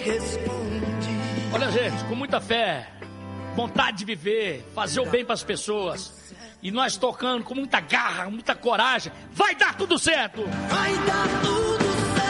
Olha, gente, com muita fé, vontade de viver, fazer o bem para as pessoas, e nós tocando com muita garra, muita coragem, vai dar tudo certo. Vai dar tudo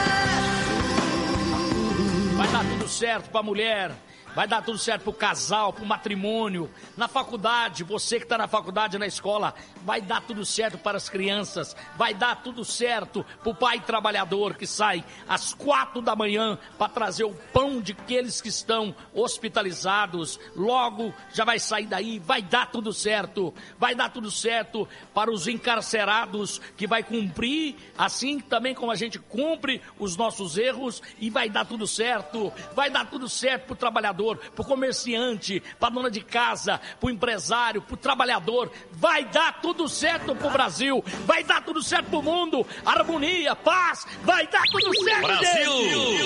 certo. Vai dar tudo certo para a mulher. Vai dar tudo certo pro casal, pro matrimônio, na faculdade, você que está na faculdade, na escola, vai dar tudo certo para as crianças, vai dar tudo certo pro pai trabalhador que sai às 4 da manhã para trazer o pão de aqueles que estão hospitalizados, logo já vai sair daí, vai dar tudo certo para os encarcerados que vai cumprir, assim também como a gente cumpre os nossos erros, e vai dar tudo certo pro trabalhador, pro comerciante, pra dona de casa, pro empresário, pro trabalhador, vai dar tudo certo pro Brasil, vai dar tudo certo pro mundo, harmonia, paz, vai dar tudo certo, Brasil!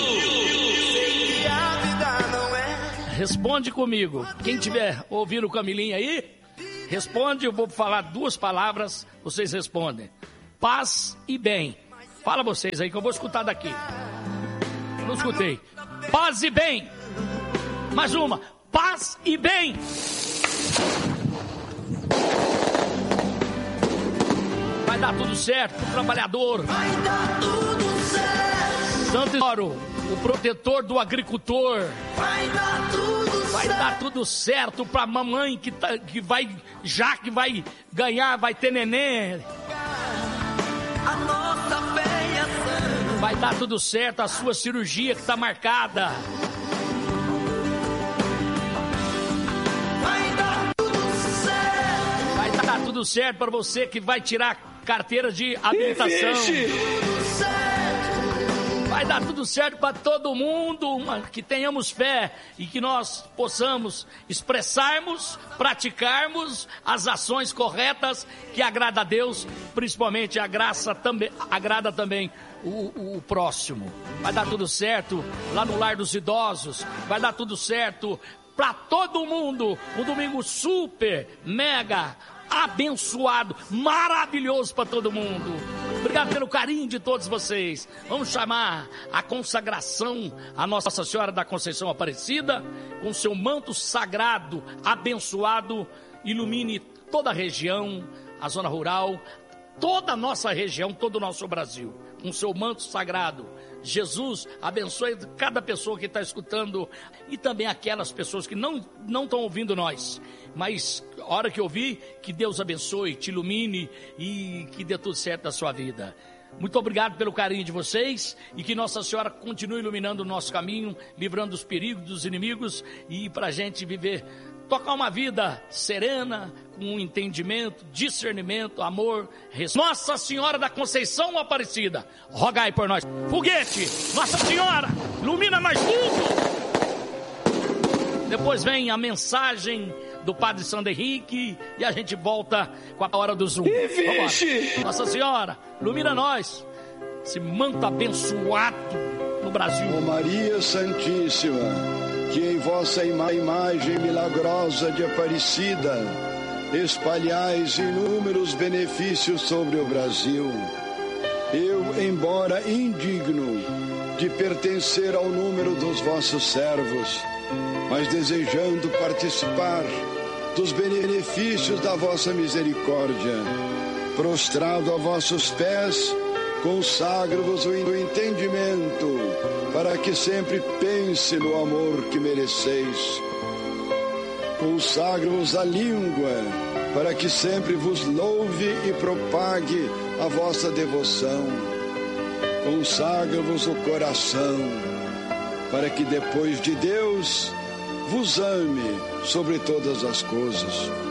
Responde comigo, quem tiver ouvindo o Camilinha aí, responde, eu vou falar 2 palavras, vocês respondem, paz e bem. Fala vocês aí que eu vou escutar daqui. Não escutei. Paz e bem. Mais uma, paz e bem. Vai dar tudo certo pro trabalhador. Vai dar tudo certo. Santo Isidoro, o protetor do agricultor. Vai dar tudo certo. Vai dar tudo certo pra mamãe que vai ganhar, vai ter neném. A nossa fé e ação. Vai dar tudo certo a sua cirurgia que tá marcada. Tá tudo certo para você que vai tirar carteira de habilitação. Vai dar tudo certo para todo mundo, que tenhamos fé e que nós possamos expressarmos, praticarmos as ações corretas que agrada a Deus, principalmente a graça também agrada também o próximo. Vai dar tudo certo lá no lar dos idosos, vai dar tudo certo para todo mundo. Um domingo super, mega abençoado, maravilhoso para todo mundo. Obrigado pelo carinho de todos vocês. Vamos chamar a consagração a Nossa Senhora da Conceição Aparecida, com seu manto sagrado, abençoado, ilumine toda a região, a zona rural, toda a nossa região, todo o nosso Brasil, com seu manto sagrado. Jesus abençoe cada pessoa que está escutando e também aquelas pessoas que não estão ouvindo nós, mas a hora que ouvir, que Deus abençoe, te ilumine e que dê tudo certo na sua vida. Muito obrigado pelo carinho de vocês e que Nossa Senhora continue iluminando o nosso caminho, livrando dos perigos, dos inimigos, e para a gente viver, tocar uma vida serena, com entendimento, discernimento, amor, respeito. Nossa Senhora da Conceição Aparecida, rogai por nós. Foguete, Nossa Senhora, ilumina nós tudo. Depois vem a mensagem do Padre Sandro Henrique e a gente volta com a hora do Zoom. Nossa Senhora, ilumina nós. Esse manto abençoado no Brasil. Ó Maria Santíssima, que em vossa imagem milagrosa de Aparecida espalhais inúmeros benefícios sobre o Brasil. Eu, embora indigno de pertencer ao número dos vossos servos, mas desejando participar dos benefícios da vossa misericórdia, prostrado a vossos pés, consagro-vos o entendimento, para que sempre pense no amor que mereceis. Consagro-vos a língua, para que sempre vos louve e propague a vossa devoção. Consagro-vos o coração, para que depois de Deus vos ame sobre todas as coisas.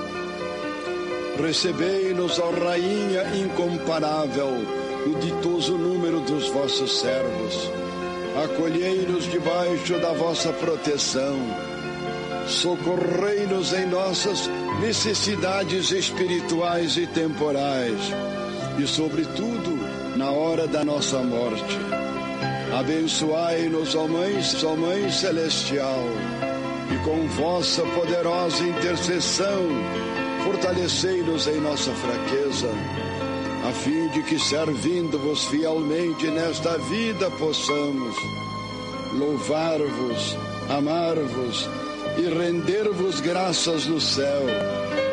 Recebei-nos, ó Rainha incomparável, o ditoso número dos vossos servos. Acolhei-nos debaixo da vossa proteção. Socorrei-nos em nossas necessidades espirituais e temporais, e sobretudo na hora da nossa morte. Abençoai-nos, ó Mãe Celestial, e com vossa poderosa intercessão fortalecei-nos em nossa fraqueza, a fim de que, servindo-vos fielmente nesta vida, possamos, louvar-vos, amar-vos e render-vos graças no céu.